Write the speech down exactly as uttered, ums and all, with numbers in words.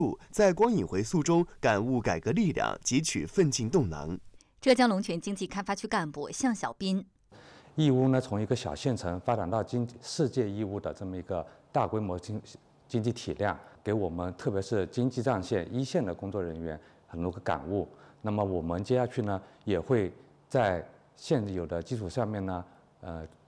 在光影回溯中感悟改革力量，汲取奋进动能。 浙江龙泉经济开发区干部向小斌， 义乌呢，从一个小县城发展到经世界义乌的这么一个大规模经经济体量，给我们特别是经济战线一线的工作人员很多个感悟。那么我们接下去呢，也会在现有的基础上面呢，呃，